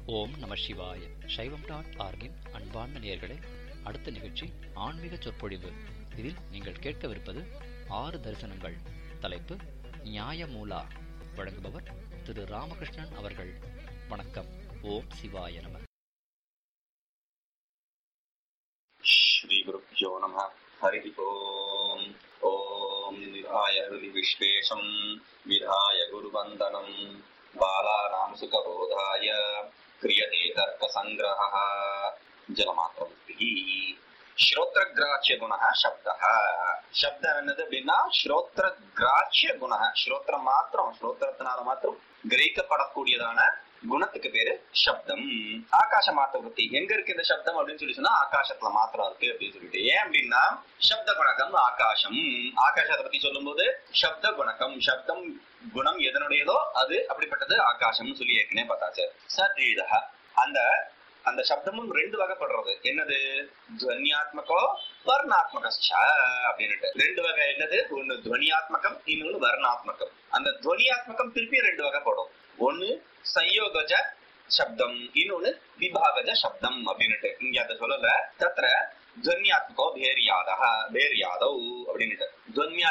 ஓம் நம சிவாய. சைவம்.org-இன் அன்பார்ந்த நேயர்களே, அடுத்த நிகழ்ச்சி ஆன்மீக சொற்பொழிவு. இதில் நீங்கள் கேட்கவிருப்பது 6 தரிசனங்கள். தலைப்பு நியாயமூலா. வழங்குபவர் திரு ராமகிருஷ்ணன் அவர்கள். வணக்கம். ஓம் சிவாய நம. ஸ்ரீ குருப்யோ நமः. ஹரி ஓம். ஓம் விதாய ஹரி விஸ்வேஷம் விதாய குருவந்தனம் பாலானாம் சுகபோதாய கிரியதே தர்க்க சங்கிரஹः ஜலமாத்ரமுக்திஹி. ஸ்ரோத்ரக்ராஹ்ய குணः சப்தः. சப்தம் என்னது அப்படின்னா ஸ்ரோத்ரக்ராஹ்ய குணः. ஸ்ரோத்திரம் மாத்திரம், ஸ்ரோத்திரத்தினால மாத்திரம் கிரகிக்கப்படக்கூடியதான குணத்துக்கு பேரு சப்தம். ஆகாச மாத்திர விருத்தி. எங்க இருக்கு இந்த சப்தம் அப்படின்னு சொல்லி சொன்னா ஆகாசத்துல மாத்திரம் இருக்கு அப்படின்னு சொல்லிட்டு. ஏன் அப்படின்னா சப்த குணகம் ஆகாசம். ஆகாசத்தை பத்தி சொல்லும் போது சப்த குணகம், சப்தம் குணம் எதனுடையதோ அது அப்படிப்பட்டது ஆகாசம் சொல்லி ஏற்கனவே பார்த்தாச்சு. சத்வீதः. அந்த சப்தமும் 2 வகைப்படுறது. என்னது? துவன்யாத்மகோ வர்ணாத்மகச்ச அப்படின்னுட்டு 2 வகை. என்னது? ஒண்ணு துவனியாத்மகம், இன்னொன்னு வர்ணாத்மகம். அந்த துவனியாத்மகம் திருப்பி 2 வகைப்படும். ஒண்ணு சயோகஜ சப்தம், இன்னொன்னு விபாகஜ சப்தம் அப்படின்னுட்டு. இங்க அதை சொல்லல. தத்ர துவன்யாத்மகோ பேரியாதோ அப்படின்னுட்டு.